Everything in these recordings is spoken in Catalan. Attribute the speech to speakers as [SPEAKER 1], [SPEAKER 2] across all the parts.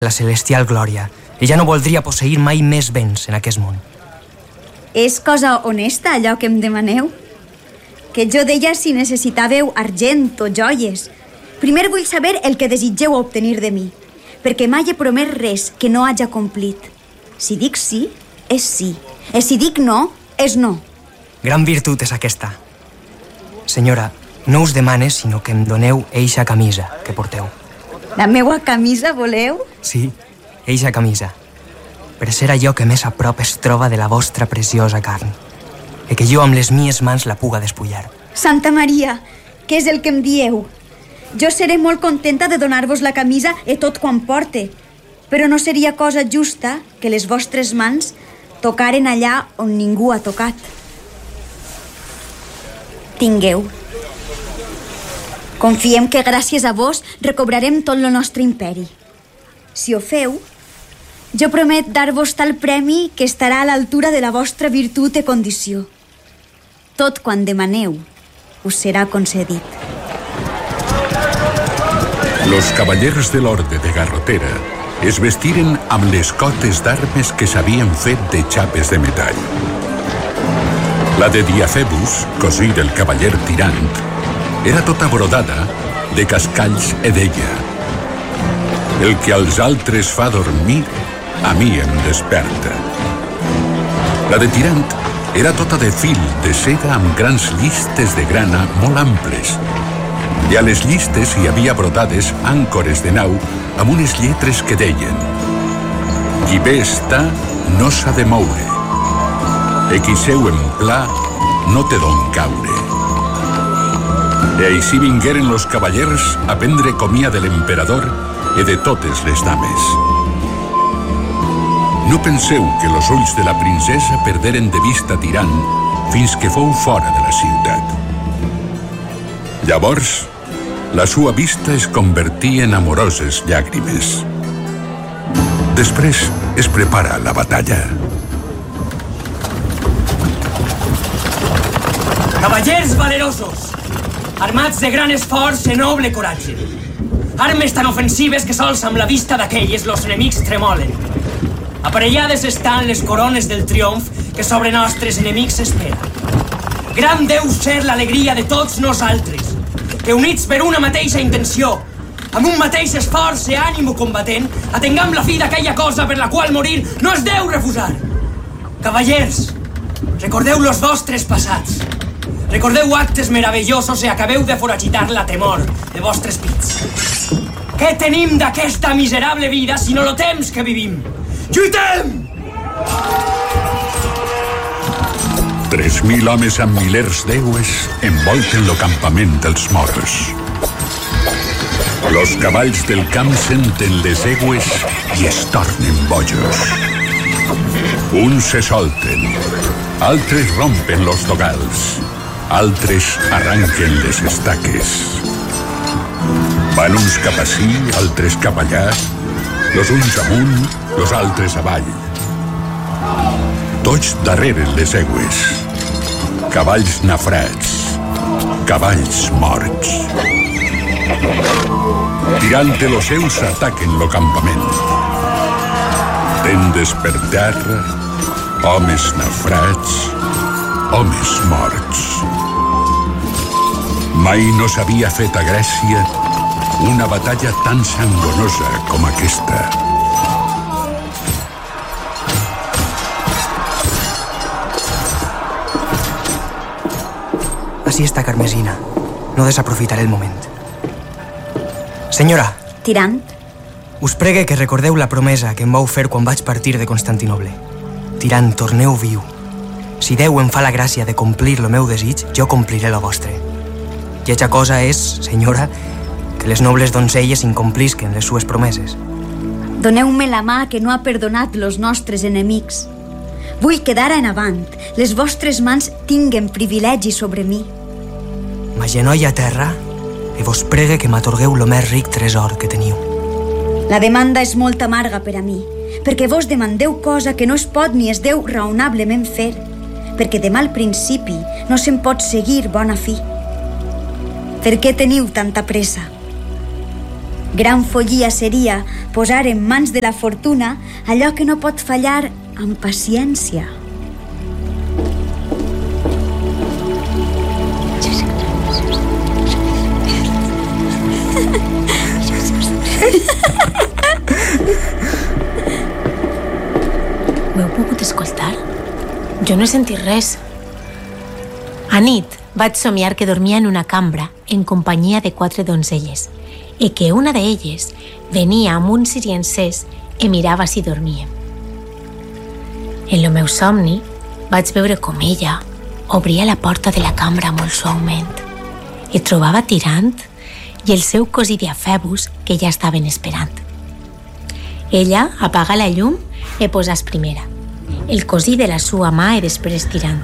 [SPEAKER 1] la celestial glòria, i ja no voldria posseir mai més béns en aquest món.
[SPEAKER 2] És cosa honesta allò que em demaneu? Que jo deia si necessitàveu argent o joies. Primer vull saber el que desitgeu obtenir de mi, perquè mai he promès res que no haja complit. Si dic sí, és sí. I si dic no, és no.
[SPEAKER 1] Gran virtut és aquesta. Senyora, no us demane sinó que em doneu eixa camisa que porteu.
[SPEAKER 2] La meua camisa voleu?
[SPEAKER 1] Sí, eixa camisa. Per ser allò que més a prop es troba de la vostra preciosa carn, i que jo amb les mies mans la puga despullar.
[SPEAKER 2] Santa Maria, què és el que em dieu? Jo seré molt contenta de donar-vos la camisa i tot quan porte, però no seria cosa justa que les vostres mans tocaren allà on ningú ha tocat. Tingueu. Confiem que gràcies a vos recobrarem tot el nostre imperi. Si ho feu, jo promet dar-vos tal premi que estarà a l'altura de la vostra virtut i condició. Tot quan demaneu us serà concedit.
[SPEAKER 3] Los cavallers de l'Orde de Garrotera es vestiren amb les cotes d'armes que s'havien fet de xapes de metall. La de Diafebus, cosí del cavaller Tirant, era tota brodada de cascalls e d'ella. El que als altres fa dormir, a mi em desperta. La de Tirant era tota de fil de seda amb grans llistes de grana molt amples, i a les llistes hi havia brodades àncores de nau amb unes lletres que deien: qui bé està no s'ha de moure, e qui seu en pla no té d'on caure. I així vingueren los cavallers a prendre comia de l'emperador i de totes les dames. No penseu que los ulls de la princesa perderen de vista Tirant fins que fou fora de la ciutat. Llavors, la sua vista es convertí en amoroses llàgrimes. Després es prepara la batalla.
[SPEAKER 1] Cavallers valerosos, armats de gran esforç i noble coratge. Armes tan ofensives que sols amb la vista d'aquelles los enemics tremolen. Aparellades estan les corones del triomf que sobre nostres enemics s'espera. Gran deu ser l'alegria de tots nosaltres, que units per una mateixa intenció, amb un mateix esforç i ànimo combatent, atengam la fi d'aquella cosa per la qual morir no es deu refusar. Cavallers, recordeu los vostres passats. Recordeu actes meravellosos i acabeu de foragitar la temor de vostres pits. Què tenim d'aquesta miserable vida si no lo temps que vivim? Lluitem!
[SPEAKER 3] 3.000 homes amb milers d'eues envolten lo campament dels moros. Los cavalls del camp senten les egües i es tornen bojos. Uns se solten, altres rompen los dogals, altres arranquen les estaques. Van uns cap ací, altres cap allà, los uns amunt, los altres avall. Tots darrere les egües. Cavalls nafrats, cavalls morts. Tirant de los seus ataquen lo campament. Tendes per terra, homes nafrats, homes morts. Mai no s'havia fet a Grècia una batalla tan sangonosa com aquesta.
[SPEAKER 1] Així està, Carmesina. No desaprofitaré el moment. Senyora.
[SPEAKER 2] Tirant.
[SPEAKER 1] Us pregue que recordeu la promesa que em vau fer quan vaig partir de Constantinoble. Tirant, torneu viu. Si Déu em fa la gràcia de complir el meu desig, jo compliré el vostre. Lletja cosa és, senyora, que les nobles doncelles incomplisquen les sues promeses.
[SPEAKER 2] Doneu-me la mà que no ha perdonat los nostres enemics. Vull que d'ara en avant les vostres mans tinguen privilegi sobre mi.
[SPEAKER 1] M'agenoll a terra i vos pregue que m'atorgueu lo més ric tresor que teniu.
[SPEAKER 2] La demanda és molt amarga per a mi, perquè vos demandeu cosa que no es pot ni es deu raonablement fer, perquè de mal principi no se'n pot seguir bona fi. Per què teniu tanta pressa? Gran follia seria posar en mans de la fortuna allò que no pot fallar amb paciència.
[SPEAKER 4] Ho heu pogut escoltar? Jo no he sentit res. A nit vaig somiar que dormia en una cambra en companyia de 4 donzelles i que una d'elles venia amb un ciri encès i mirava si dormíem. En el meu somni vaig veure com ella obria la porta de la cambra molt suaument i trobava Tirant i el seu cosí Diafebus que ja estaven esperant. Ella apaga la llum i posa primera, el cosí de la sua mà i després Tirant.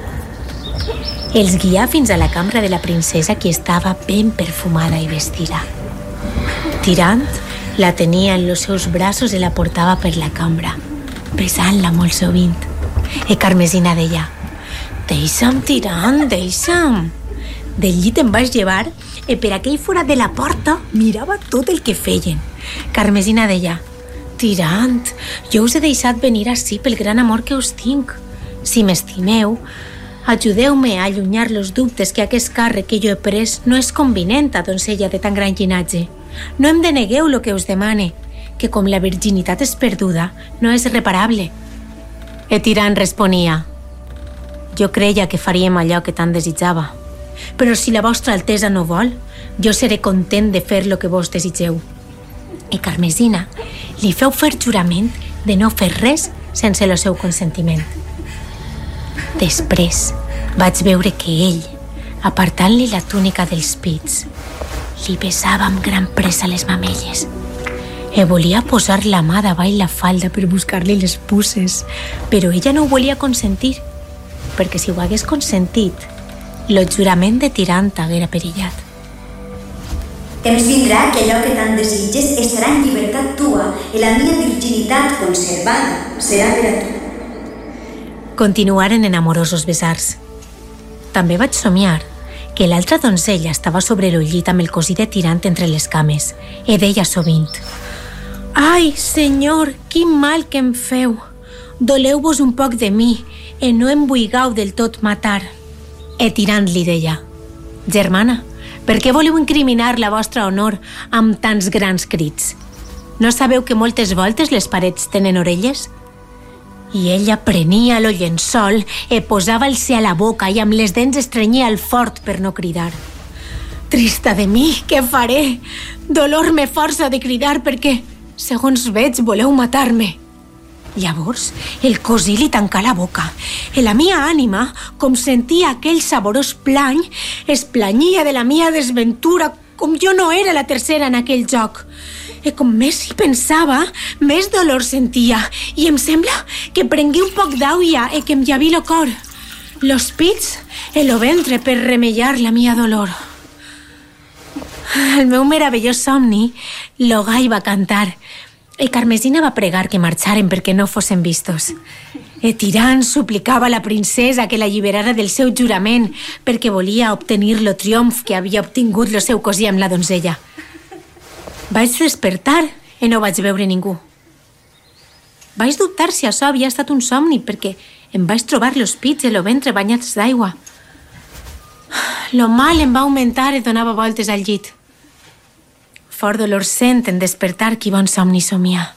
[SPEAKER 4] Els guià fins a la cambra de la princesa que estava ben perfumada i vestida. Tirant la tenia en els seus braços i la portava per la cambra, besant-la molt sovint. I Carmesina deia: «Deixa'm, Tirant, deixa'm». Del llit em vaig llevar i per aquell forat de la porta mirava tot el que feien. Carmesina deia: «Tirant, jo us he deixat venir ací pel gran amor que us tinc. Si m'estimeu, ajudeu-me a allunyar els dubtes que aquest càrrec que jo he pres no és convenient a donzella de tan gran llinatge. No em denegueu el que us demane, que com la virginitat és perduda, no és reparable». I Tirant responia: «Jo creia que faríem allò que tant desitjava, però si la vostra altesa no vol, jo seré content de fer el que vos desitgeu». I Carmesina li feu fer jurament de no fer res sense el seu consentiment. Després vaig veure que ell, apartant-li la túnica dels pits, li besava amb gran pressa les mamelles i volia posar la mà davall la falda per buscar-li les puces, però ella no ho volia consentir, perquè si ho hagués consentit, el jurament de Tirant haguera perillat.
[SPEAKER 2] Temps vindrà que allò que tant desitges estarà en llibertat tua i la mia virginitat conservada serà per a tu.
[SPEAKER 4] Continuaren en amorosos besars. També vaig somiar que l'altra donzella estava sobre el llit amb el cosí de Tirant entre les cames i deia sovint: «Ai, senyor, quin mal que em feu! Doleu-vos un poc de mi i no em vulgueu del tot matar». I Tirant li deia: «Germana, per què voleu incriminar la vostra honor amb tants grans crits? No sabeu que moltes voltes les parets tenen orelles?» I ella prenia el llençol i posava-l'se a la boca i amb les dents estrenyia el fort per no cridar. «Trista de mi, què faré? Dolor me força de cridar perquè, segons veig, voleu matar-me». Llavors el cosí li tancà la boca i la mia ànima, com sentia aquell saborós plany, es planyia de la mia desventura, com jo no era la tercera en aquell joc. I com més hi pensava, més dolor sentia, i em sembla que prengué un poc d'aigua i que em llaví el cor, los pits i el ventre per remellar la mia dolor. El meu meravellós somni, lo gall va cantar, i Carmesina va pregar que marxaren perquè no fossin vistos. I Tirant suplicava a la princesa que l'alliberara del seu jurament perquè volia obtenir el triomf que havia obtingut el seu cosí amb la donzella. Vaig despertar i no vaig veure ningú. Vaig dubtar si això havia estat un somni perquè em vaig trobar els pits i el ventre banyats d'aigua. Lo mal em va augmentar i donava voltes al llit. Fort dolor sent en despertar qui bon somni somia.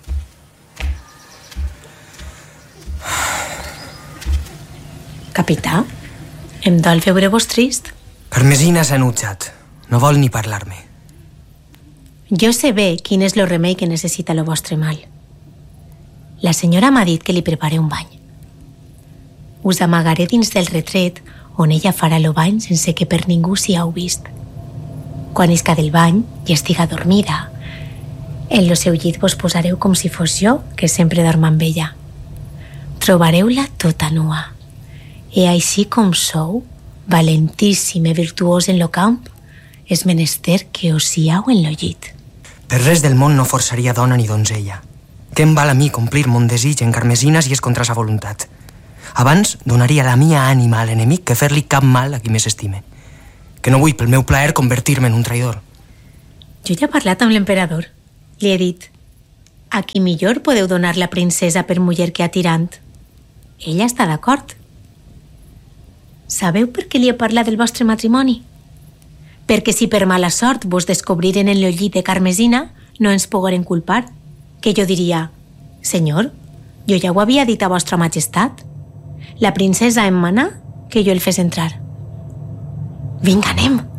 [SPEAKER 4] Capità, em dol veure-vos trist.
[SPEAKER 5] Carmesina s'ha enutjat. No vol ni parlar-me.
[SPEAKER 4] Jo sé bé quin és el remei que necessita el vostre mal. La senyora m'ha dit que li prepare un bany. Us amagaré dins del retret on ella farà el bany sense que per ningú s'hi hau vist. Quan isca del bany i estiga dormida, en el seu llit vos posareu com si fos jo, que sempre dorm amb ella. Trobareu-la tota nua. I així com sou, valentíssim i virtuós en lo camp, és menester que us siau en lo llit.
[SPEAKER 5] Per res del món no forçaria dona ni donzella. Què em val a mi complir mon desig en Carmesina si és contra sa voluntat? Abans donaria la mia ànima a l'enemic que fer-li cap mal a qui més estime. Que no vull pel meu plaer convertir-me en un traïdor.
[SPEAKER 4] Jo ja he parlat amb l'emperador. Li he dit: a qui millor podeu donar la princesa per muller que a Tirant? Ella està d'acord. Sabeu per què li he parlat del vostre matrimoni? Perquè si per mala sort vos descobriren en el llit de Carmesina, no ens pogueren culpar. Que jo diria: senyor, jo ja ho havia dit a vostra majestat. La princesa em mana que jo el fes entrar. Vinga, anem!